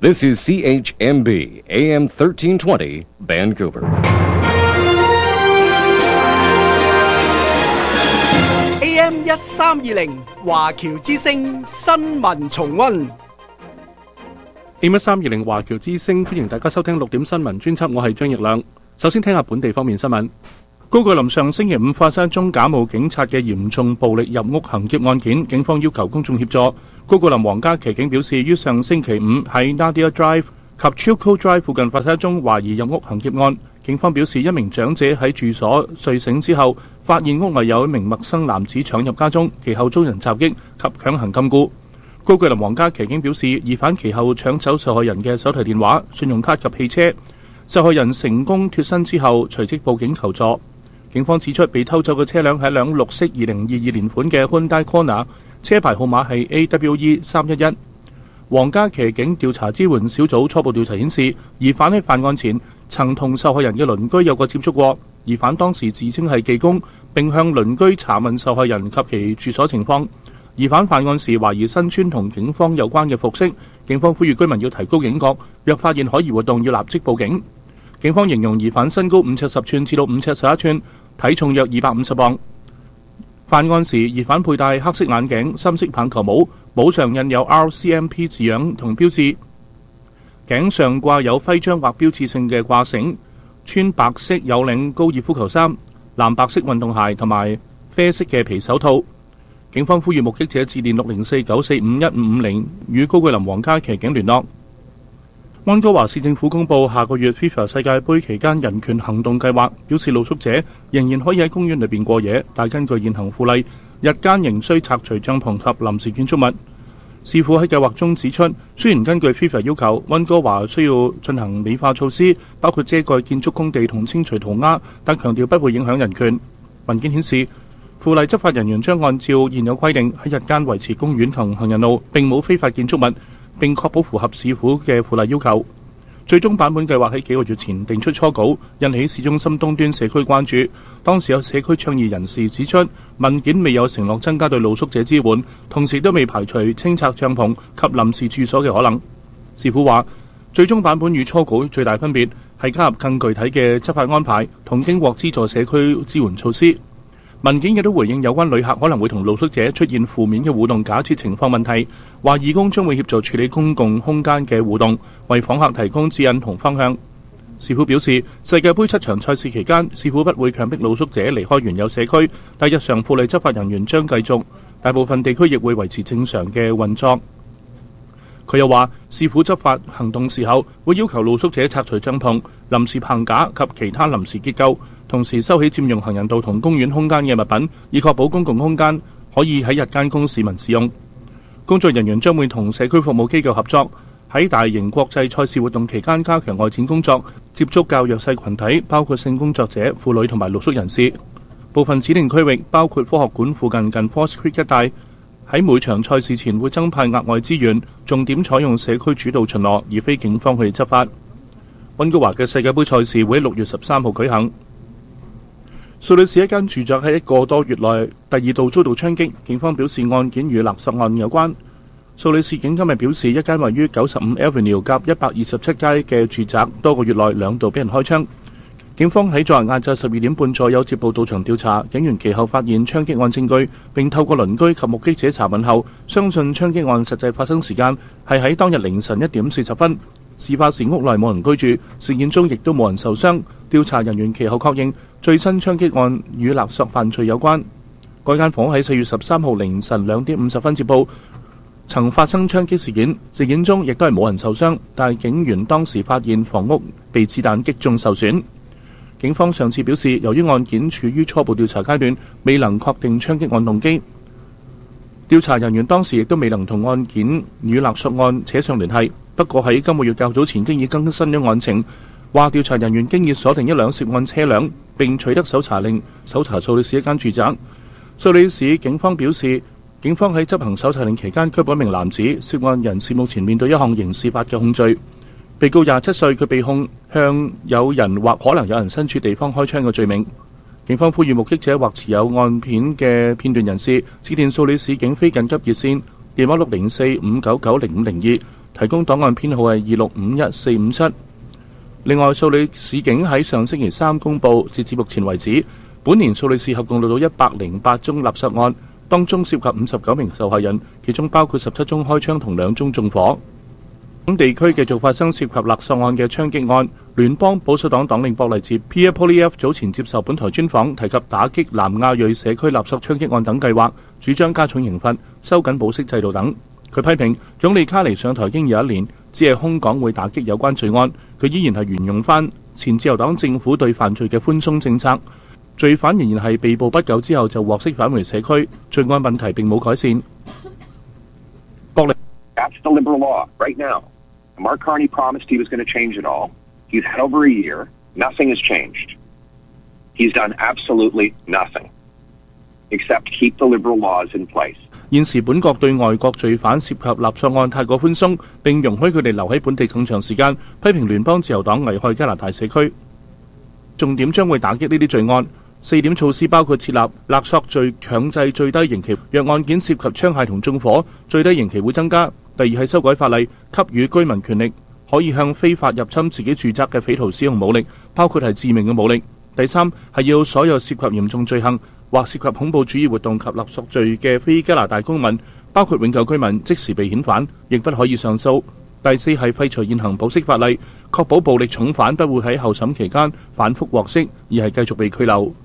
This is CHMB AM 1320 Vancouver. AM 1320華僑之聲新聞重溫。 AM 1320華僑之聲，歡迎大家收聽6點新聞專輯，我係張奕亮。首先聽下本地方面新聞。高句林上星期五發生一宗假冒警察嘅嚴重暴力入屋行劫案件，警方要求公眾協助。高句林皇家騎警表示，於上星期五喺 Nadia Drive 及 Chilco Drive 附近發生一宗懷疑入屋行劫案。警方表示，一名長者喺住所睡醒之後，發現屋內有一名陌生男子闖入家中，其後遭人襲擊及強行禁錮。高句林皇家騎警表示，疑犯其後搶走受害人嘅手提電話、信用卡及汽車。受害人成功脫身之後，隨即報警求助。警方指出，被偷走嘅車輛係一輛綠色2022年款嘅 Hyundai Kona， 車牌號碼係 AWE311。皇家騎警調查支援小組初步調查顯示，疑犯喺犯案前曾同受害人嘅鄰居有過接觸過。疑犯當時自稱係技工，並向鄰居查問受害人及其住所情況。疑犯犯案時懷疑身穿同警方有關嘅服飾，警方呼籲居民要提高警覺，若發現可疑活動要立即報警。警方形容疑犯身高5尺10寸至到5尺11寸，體重約250磅。犯案時，疑犯佩戴黑色眼鏡、深色棒球帽，帽上印有 RCMP 字樣同標誌，頸上掛有徽章或標誌性嘅掛繩，穿白色有領高爾夫球衫、藍白色運動鞋同埋啡色嘅皮手套。警方呼籲目擊者致電604-945-1550與高句林皇家騎警聯絡。溫哥華市政府公布下個月 FIFA 世界盃期間人權行動計劃，表示露宿者仍然可以喺公園裏邊過夜，但根據現行附例，日間仍需拆除帳篷及臨時建築物。市府喺計劃中指出，雖然根據 FIFA 要求，溫哥華需要進行美化措施，包括遮蓋建築工地同清除塗鴉，但強調不會影響人權。文件顯示，附例執法人員將按照現有規定喺日間維持公園同行人路，並冇非法建築物，並確保符合市府嘅附例要求。最終版本計劃喺幾個月前定出初稿，引起市中心東端社區關注。當時有社區倡議人士指出，文件未有承諾增加對露宿者支援，同時都未排除清拆帳篷及臨時住所嘅可能。市府話，最終版本與初稿最大分別係加入更具體嘅執法安排同經獲資助社區支援措施。文件亦都回應有關旅客可能會同露宿者出現負面嘅互動假設情況問題，話義工將會協助處理公共空間嘅互動，為訪客提供指引同方向。市府表示，世界盃7場賽事期間，市府不會強迫露宿者離開原有社區，但日常附例執法人員將繼續，大部分地區亦會維持正常嘅運作。佢又話，市府執法行動時候會要求露宿者拆除帳篷、臨時棚架及其他臨時結構，同時收起佔用行人道同公園空間嘅物品，以確保公共空間可以喺日間供市民使用。工作人員將會同社區服務機構合作，喺大型國際賽事活動期間加強外展工作，接觸較弱勢群體，包括性工作者、婦女同埋露宿人士。部分指定區域，包括科學館附近 Force Creek 一帶，喺每場賽事前會增派額外資源，重點採用社區主導巡邏，而非警方去執法。溫哥華嘅世界盃賽事會喺6月13號舉行。蘇黎世一間住宅喺1個多月內第二度遭到槍擊，警方表示案件與勒索案有關。蘇黎世警今日表示，一間位於95 Avenue 夾127街嘅住宅多個月內2度俾人開槍。警方喺昨日晏晝12點半左右接報到場調查，警員其後發現槍擊案證據，並透過鄰居及目擊者查問後，相信槍擊案實際發生時間係喺當日凌晨1點40分。事發時屋內冇人居住，事件中亦都冇人受傷。調查人員其後確認最新槍擊案與勒索犯罪有關。該間房喺4月13號凌晨2點50分接報，曾發生槍擊事件，事件中亦都係冇人受傷，但係警員當時發現房屋被子彈擊中受損。警方上次表示，由於案件處於初步調查階段，未能確定槍擊案動機。調查人員當時亦都未能同案件與勒索案扯上聯繫。不過喺今個月較早前經已更新咗案情，話調查人員經已鎖定一輛涉案車輛，並取得搜查令，搜查蘇黎世一間住宅。蘇黎世警方表示，警方喺執行搜查令期間拘捕一名男子，涉案人士目前面對一項刑事法嘅控罪。被告27歲，佢被控向有人或可能有人身處地方開槍嘅罪名。警方呼籲目擊者或持有案片嘅片段人士致電蘇黎世警非緊急熱線電話604-599-0502， 提供檔案編號係2651457。另外，素里市警喺上星期三公佈，截至目前為止，本年素里市合共錄到108宗勒索案，當中涉及59名受害人，其中包括17宗開槍同2宗縱火。等地區繼續發生涉及勒索案嘅槍擊案。聯邦保守黨黨領博勵治 Pierre Poilievre 早前接受本台專訪，提及打擊南亞裔社區勒索槍擊案等計劃，主張加重刑罰、收緊保釋制度等。佢批評總理卡尼上台已經有1年，只係空講會打擊有關罪案，佢依然係沿用翻前自由黨政府對犯罪嘅寬鬆政策，罪犯仍然係被捕不久之後就獲釋返回社區，罪案問題並冇改善。博利 That's the liberal law right now. Mark Carney promised he was going to change it all. He's had over a year. Nothing has changed. He's done absolutely nothing except keep the liberal laws in place. 現時本國對外國罪犯涉及勒索案太過寬鬆，並容許佢哋留喺本地更長時間，批評聯邦自由黨危害加拿大社區。重點將會打擊呢啲罪案。4點措施包括設立勒索罪強制最低刑期，若案件涉及槍械同縱火，最低刑期會增加。第二係修改法例，給予居民權力，可以向非法入侵自己住宅嘅匪徒使用武力，包括係致命嘅武力。第三係要所有涉及嚴重罪行或涉及恐怖主義活動及勒索罪嘅非加拿大公民，包括永久居民，即時被遣返，亦不可以上訴。第四係廢除現行保釋法例，確保暴力重犯不會喺候審期間反覆獲釋，而係繼續被拘留。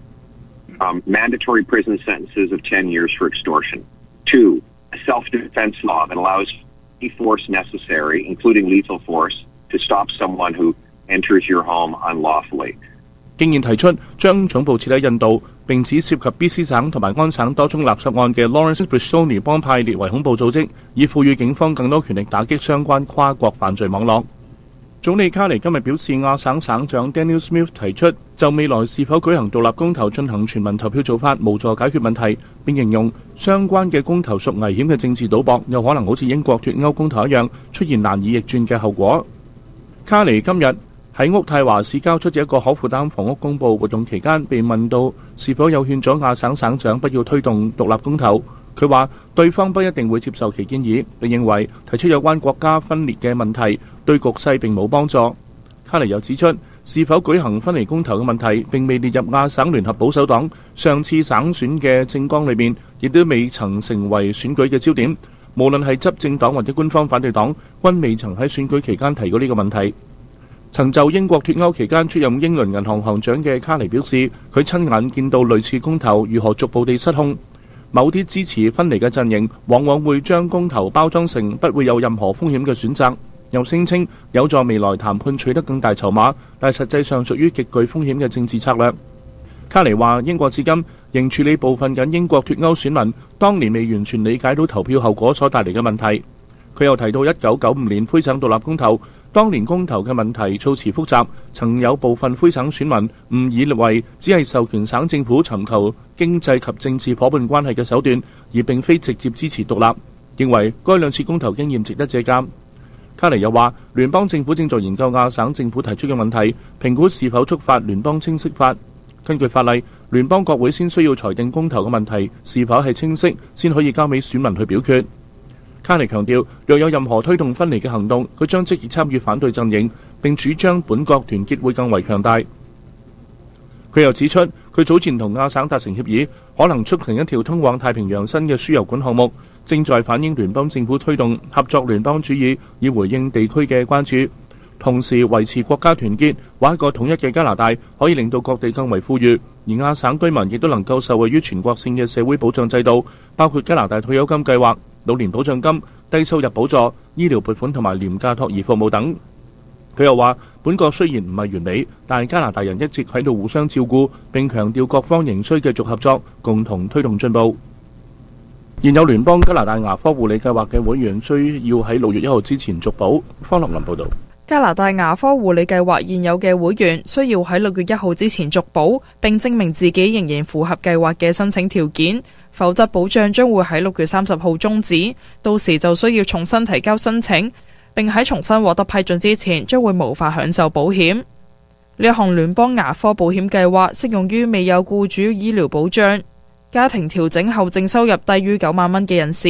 Mandatory prison sentences of 10 years for extortion. 2. A self-defense law that allows any force necessary, including lethal force, to stop someone who enters your home unlawfully. 竟然提出將總部設喺印度，並指涉及 BC 省同埋安省多宗勒索案嘅 Lawrence Bristoni 幫派列為恐怖組織，以賦予警方更多權力打擊相關跨國犯罪網絡。總理卡尼今日表示，亞省省長 Daniel Smith 提出就未來是否舉行獨立公投進行全民投票做法無助解決問題，並形容相關嘅公投屬危險嘅政治賭博，有可能好似英國脫歐公投一樣出現難以逆轉嘅後果。卡尼今日喺渥太華市交出一個可負擔房屋公佈活動期間，被問到是否有勸咗亞省省長不要推動獨立公投，佢話對方不一定會接受其建議，並認為提出有關國家分裂嘅問題對局勢並冇幫助。卡尼又指出，是否舉行分離公投嘅問題並未列入亞省聯合保守黨上次省選嘅政綱裏面，亦都未曾成為選舉嘅焦點。無論係執政黨或者官方反對黨，均未曾喺選舉期間提過呢個問題。曾就英國脫歐期間出任英倫銀行行長嘅卡尼表示，佢親眼見到類似公投如何逐步地失控。某啲支持分離嘅陣營往往會將公投包裝成不會有任何風險嘅選擇，又聲稱有助未來談判取得更大籌碼，但實際上屬於極具風險嘅政治策略。卡尼話，英國至今仍處理部分緊英國脫歐選民當年未完全理解到投票後果所帶嚟嘅問題。佢又提到1995年灰省獨立公投，當年公投嘅問題措辭複雜，曾有部分灰省選民誤以為只係授權省政府尋求經濟及政治夥伴關係嘅手段，而並非直接支持獨立，認為該兩次公投經驗值得借鑑。卡尼又話，聯邦政府正在研究亞省政府提出嘅問題，評估是否觸發聯邦清晰法。根據法例，聯邦國會先需要裁定公投嘅問題是否係清晰，先可以交俾選民去表決。卡尼強調，若有任何推動分離嘅行動，佢將積極參與反對陣營，並主張本國團結會更為強大。佢又指出，佢早前同亞省達成協議，可能促成一條通往太平洋新嘅輸油管項目，正在反映聯邦政府推動合作聯邦主義，以回應地區嘅關注，同時維持國家團結，畫一個統一嘅加拿大，可以令到各地更為富裕，而亞省居民亦都能夠受惠於全國性嘅社會保障制度，包括加拿大退休金計劃、老年保障金、低收入補助、醫療撥款同埋廉價托兒服務等。佢又話，本國雖然唔係完美，但加拿大人一直喺度互相照顧，並強調各方仍需繼續合作，共同推動進步。現有聯邦加拿大牙科護理計劃嘅會員需要喺6月1號之前續保。方樂林報導。 加拿大牙科護理計劃現有嘅會員需要喺6月1號之前續保，並證明自己仍然符合計劃嘅申請條件，否則保障將會喺6月30號終止，到時就需要重新提交申請，並喺重新獲得批准之前將會無法享受保險。呢一項聯邦牙科保險計劃適用於未有僱主醫療保障、家庭調整後淨收入低於9萬蚊嘅人士、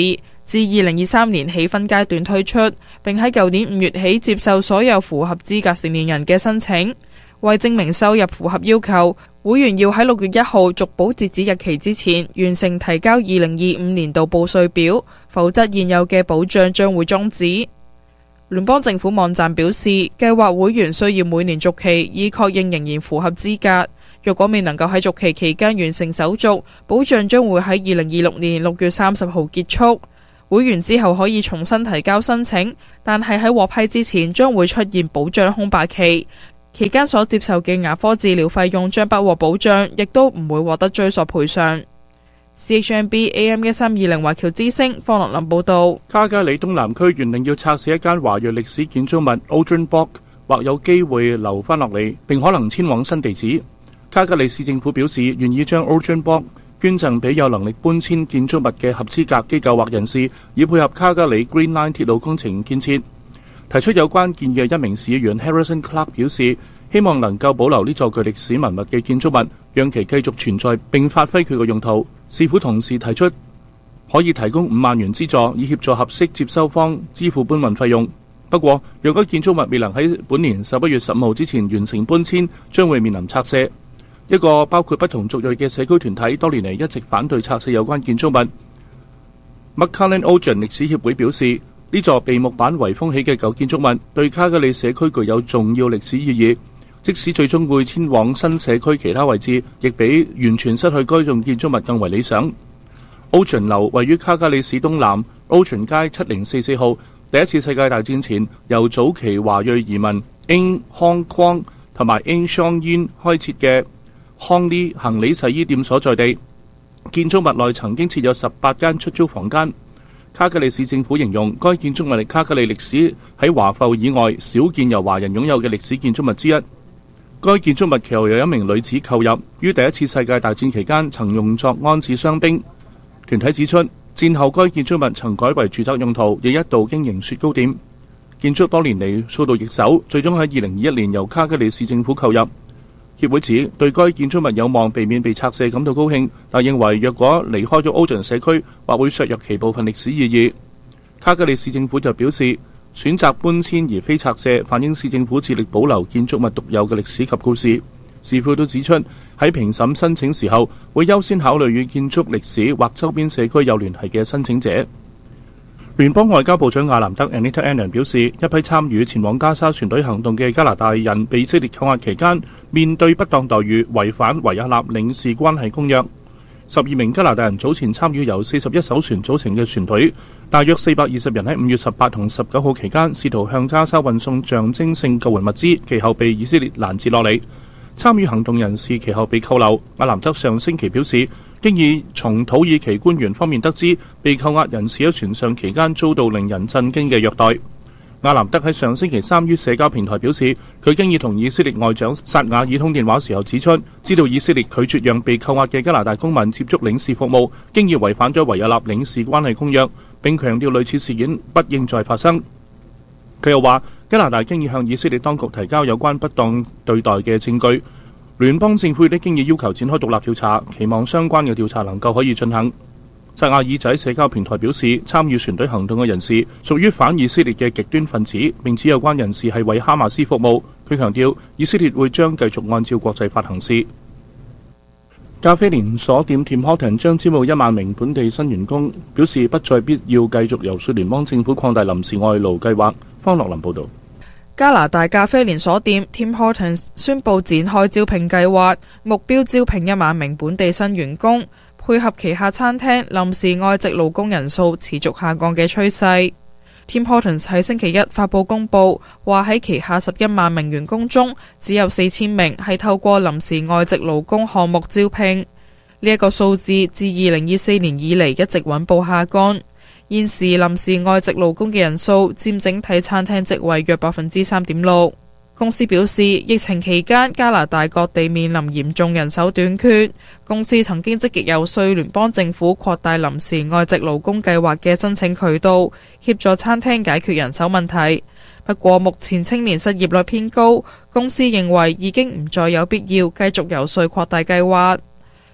自2023年起分階段推出，並喺舊年5月起接受所有符合資格成年人嘅申請。為證明收入符合要求，會員要喺6月1號續保截止日期之前完成提交2025年度報稅表，否則現有嘅保障將會終止。聯邦政府網站表示，計劃會員需要每年續期，以確認仍然符合資格。若果未能夠喺續期期間完成手續，保障將會喺2026年6月30號結束。會員之後可以重新提交申請，但係喺獲批之前將會出現保障空白期。期間所接受嘅牙科治療費用將不獲保障，亦都唔會獲得追索賠償。CHMB AM1320 華僑之聲方樂林報道。 卡加里東南區原定要拆卸一間華裔歷史建築物 Ocean Block， 或有機會留返落嚟，並可能遷往新地址。卡加里市政府表示願意將 Ocean Block 捐贈俾有能力搬遷建築物嘅合資格機構或人士，以配合卡加里 Green Line 鐵路工程建設。提出有關建議嘅一名市議員 Harrison Clark 表示，希望能夠保留呢座具歷史文物嘅建築物，讓其繼續存在並發揮佢嘅用途。市府同時提出可以提供5萬元資助，以協助合適接收方支付搬運費用。不過，若果建築物未能喺本年11月15號之前完成搬遷，將會面臨拆卸。一個包括不同族裔嘅社區團體多年嚟一直反對拆卸有關建築物。McCullen Ocean 歷史協會表示，呢座被木板圍封起嘅舊建築物對卡加里社區具有重要歷史意義，即使最終會遷往新社區其他位置，亦比完全失去該棟建築物更為理想。Ocean 樓位於卡加里市東南 Ocean 街7044號，第一次世界大戰前由早期華裔移民 Ng Hong Kwong 同埋 Ng Shong Yin 開設嘅 Hong Li 行李洗衣店所在地。建築物內曾經設有18間出租房間。卡加里市政府形容該建築物係卡加里歷史喺華埠以外少見由華人擁有嘅歷史建築物之一。該建築物其後有一名女子購入，於第一次世界大戰期間曾用作安置傷兵。團體指出，戰後該建築物曾改為住宅用途，亦一度經營雪糕店。建築多年嚟遭到易手，最終喺2021年由卡加里市政府購入。協會指對該建築物有望避免被拆卸感到高興，但認為若果離開咗 Ocean 社區，或會削弱其部分歷史意義。卡加里市政府就表示，選擇搬遷而非拆卸，反映市政府致力保留建築物獨有嘅歷史及故事。市府都指出，喺評審申請時候，會優先考慮與建築歷史或周邊社區有聯繫嘅申請者。聯邦外交部長亞蘭德 Anita Anand 表示，一批參與前往加沙船隊行動嘅加拿大人被以色列扣押期間，面對不當待遇，違反維也納領事關係公約。12名加拿大人早前參與由41艘船組成嘅船隊，大約420人喺5月18同19號期間試圖向加沙運送象徵性救援物資，其後被以色列攔截落嚟。參與行動人士其後被扣留。亞蘭德上星期表示，經已從土耳其官員方面得知，被扣押人士喺船上期間遭到令人震驚嘅虐待。亞蘭德喺上星期3於社交平台表示，佢經已同以色列外長薩瓦爾通電話時候指出，知道以色列拒絕讓被扣押嘅加拿大公民接觸領事服務，經已違反咗維也納領事關係公約，並強調類似事件不應再發生。佢又話，加拿大經已向以色列當局提交有關不當對待嘅證據，聯邦政府亦都經已要求展開獨立調查，期望相關嘅調查能夠可以進行。薩亞爾在社交平台表示，參與船隊行動嘅人士屬於反以色列嘅極端分子，並指有關人士係為哈馬斯服務。佢強調，以色列會將繼續按照國際法行事。咖啡連鎖店 Tim Hortons 將招募1萬名本地新員工，表示不再必要繼續遊說聯邦政府擴大臨時外勞計劃。方樂林報導。 加拿大咖啡連鎖店 Tim Hortons 宣布展開招聘計劃，目標招聘1萬名本地新員工，配合旗下餐廳臨時外籍勞工人數持續下降嘅趨勢。Tim Hortons 喺星期一發佈公佈，話喺旗下11萬名員工中，只有4000名係透過臨時外籍勞工項目招聘。呢一個數字自2024年以嚟一直穩步下降。現時臨時外籍勞工嘅人數佔整體餐廳職位約 3.6%。公司表示，疫情期間加拿大各地面臨嚴重人手短缺，公司曾經積極遊說聯邦政府擴大臨時外籍勞工計劃嘅申請渠道，協助餐廳解決人手問題。不過目前青年失業率偏高，公司認為已經唔再有必要繼續遊說擴大計劃。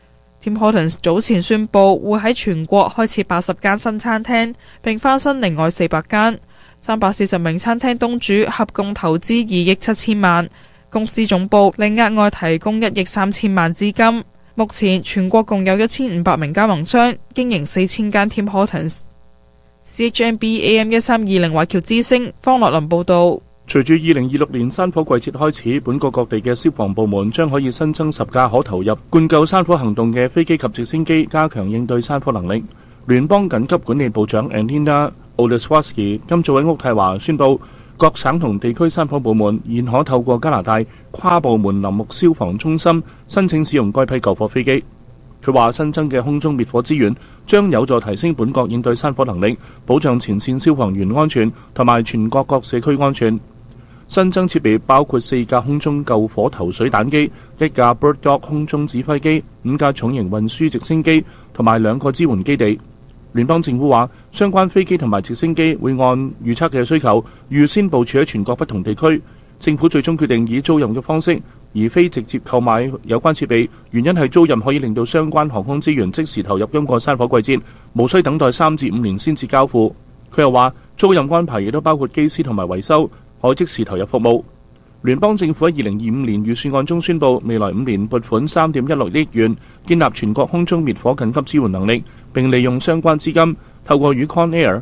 Tim Hortons 早前宣布會喺全國開設80間新餐廳，並翻新另外400間。340名餐廳東主合共投資2億7千萬，公司總部另額外提供1億3千萬資金。目前全國共有1500名加盟商，經營4000間 Tim Hortons。CHMB AM1320 華僑之聲方樂林報導。 隨住2026年山火季節開始，本國各地嘅消防部門將可以新增10架可投入灌救山火行動嘅飛機及直升機，加強應對山火能力。聯邦緊急管理部長 Antina Oleswatsky 今早喺渥太華宣布，各省同地區山火部門現可透過加拿大跨部門林木消防中心申請使用該批救火飛機。佢話新增嘅空中滅火資源將有助提升本國應對山火能力，保障前線消防員安全同埋全國各社區安全。新增設備包括4架空中救火投水彈機、1架 Bird Dog 空中指揮機、5架重型運輸直升機同埋2個支援基地。聯邦政府話，相關飛機同埋直升機會按預測嘅需求預先部署喺全國不同地區。政府最終決定以租賃嘅方式，而非直接購買有關設備，原因係租賃可以令到相關航空資源即時投入今個山火季節，無需等待3至5年先至交付。佢又話，租賃安排亦都包括機師同埋維修，可即時投入服務。聯邦政府喺2025年預算案中宣布，未來5年撥款3.16億元，建立全國空中滅火緊急支援能力，並利用相關資金，透過與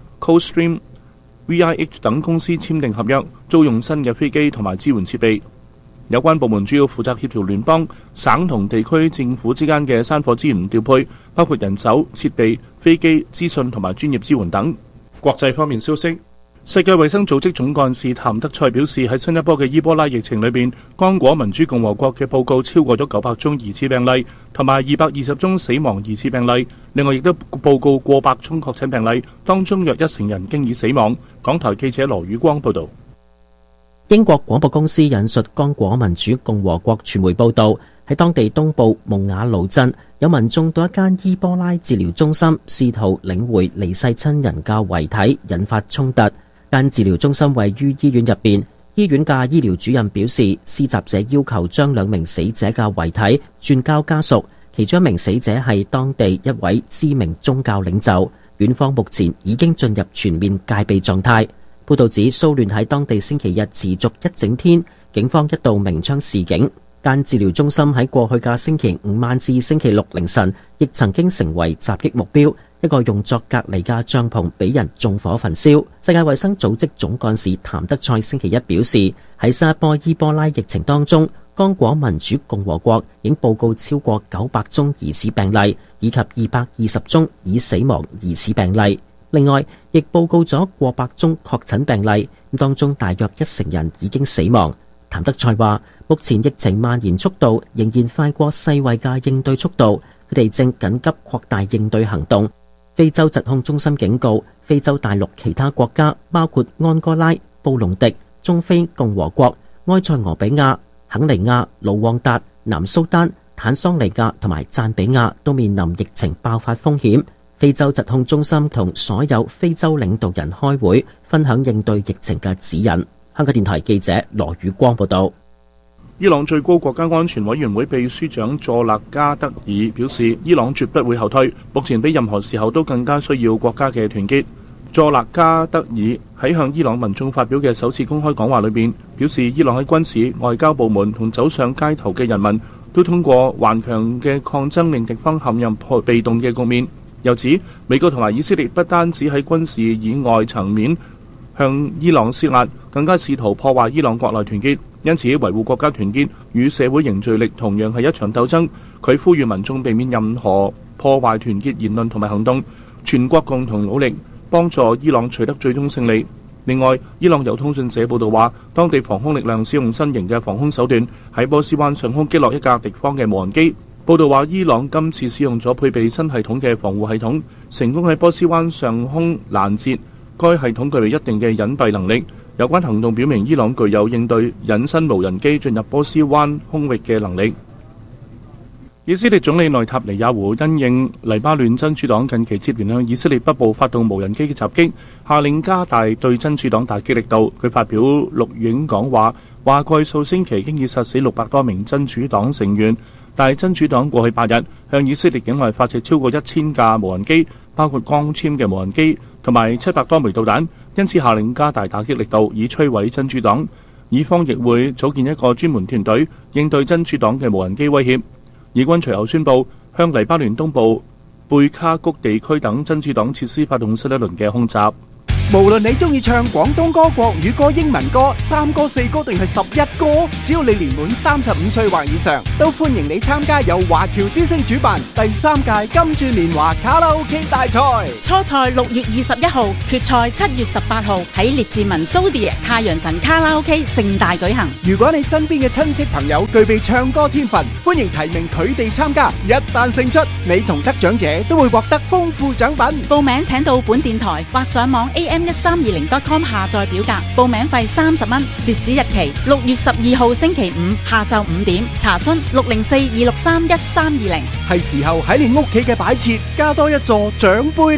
Conair、Coldstream、VIH 等公司簽訂合約，租用新嘅飛機同埋支援設備。有關部門主要負責協調聯邦、省同地區政府之間嘅山火資源調配，包括人手、設備、飛機、資訊同埋專業支援等。國際方面消息，世界衛生組織總幹事譚德塞表示，喺新一波嘅伊波拉疫情裏邊，剛果民主共和國嘅報告超過咗900宗疑似病例，同埋220宗死亡疑似病例。另外，亦都報告過百宗確診病例，當中約1成人經已死亡。港台記者羅宇光報導。 英國廣播公司引述剛果民主共和國傳媒報導，喺當地東部蒙瓦盧鎮，有民眾到一間伊波拉治療中心，試圖領回離世親人嘅遺體，引發衝突。間治療中心位於醫院入邊，醫院嘅醫療主任表示，施襲者要求將2名死者嘅遺體轉交家屬，其中1名死者係當地一位知名宗教領袖。院方目前已經進入全面戒備狀態。報道指，騷亂喺當地星期日持續一整天，警方一度鳴槍示警。間治療中心喺過去嘅星期5晚至星期6凌晨，亦曾經成為襲擊目標。一個用作隔離嘅帳篷俾人縱火焚燒。世界衛生組織總幹事譚德塞星期一表示，喺新一波伊波拉疫情當中，剛果民主共和國已經報告超過900宗疑似病例，以及220宗已死亡疑似病例。另外，亦報告咗過百宗確診病例，當中大約1成人已經死亡。譚德塞話，目前疫情蔓延速度仍然快過世衛嘅應對速度，佢哋正緊急擴大應對行動。非洲疾控中心警告，非洲大陸其他國家包括安哥拉、布隆迪、中非共和國、埃塞俄比亞、肯尼亞、盧旺達、南蘇丹、坦桑尼亞同埋贊比亞都面臨疫情爆發風險。非洲疾控中心同所有非洲領導人開會，分享應對疫情嘅指引。香港電台記者羅宇光報道。 伊朗最高國家安全委員會秘書長佐勒加德爾表示，伊朗絕不會後退，目前比任何時候都更加需要國家嘅團結。佐勒加德爾喺向伊朗民眾發表嘅首次公開講話裏邊表示，伊朗喺軍事、外交部門同走上街頭嘅人民都通過頑強嘅抗爭令敵方陷入被動嘅局面。又指美國同埋以色列不單止喺軍事以外層面向伊朗施壓，更加試圖破壞伊朗國內團結。因此，維護國家團結與社會凝聚力同樣係一場鬥爭。佢呼籲民眾避免任何破壞團結言論同埋行動，全國共同努力幫助伊朗取得最終勝利。另外，伊朗有通訊社報道話，當地防空力量使用新型嘅防空手段，喺波斯灣上空擊落一架敵方嘅無人機。報道話，伊朗今次使用咗配備新系統嘅防護系統，成功喺波斯灣上空攔截。該系統具備一定嘅隱蔽能力。有關行動表明，伊朗具有應對隱身無人機進入波斯灣空域嘅能力。以色列總理內塔尼亞胡因應黎巴嫩真主黨近期接連向以色列北部發動無人機嘅襲擊，下令加大對真主黨打擊力度。佢發表錄影講話，話過去數星期經已殺死600多名真主黨成員， 但係真主黨過去8日向以色列境內發射超過1000架無人機，包括光纖嘅無人機同埋700多枚導彈，因此下令加大打擊力度，以摧毀真主黨。以方亦會組建一個專門團隊應對真主黨嘅無人機威脅。以軍隨後宣布向黎巴嫩東部貝卡谷地區等真主黨設施發動新一輪嘅空襲。 無論你中意唱廣東歌、國語歌、英文歌、3歌、4歌定係11歌，只要你年滿35歲或以上，都歡迎你參加由華僑之聲主辦第3屆金鑽年華卡拉 OK 大賽。 初賽6月21號，決賽7月18號喺列治文蘇迪太陽神卡拉 OK 盛大舉行。 如果你身邊嘅親戚朋友具備唱歌天分，歡迎提名佢哋參加。一旦勝出，你同得獎者都會獲得豐富獎品。 報名請到本電台或上網 am1320.com 下載表格，報名費30蚊，截止日期6月12號星期五下晝5點。查詢604-263-1320。 係時候喺你屋企嘅擺設加多一座獎杯。